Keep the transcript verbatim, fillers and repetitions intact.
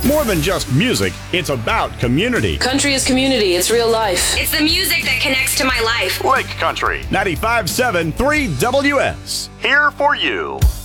More than just music, it's about community. Country is community. It's real life. It's the music that connects to my life. Lake Country ninety-five point seven three W S. Here for you.